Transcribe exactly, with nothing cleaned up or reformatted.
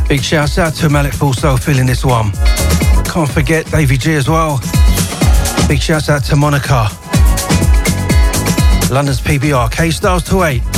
Big shouts out to Malik Fulso feeling this one. Can't forget Davey G as well. Big shouts out to Monica. London's P B R, K Styles to eight.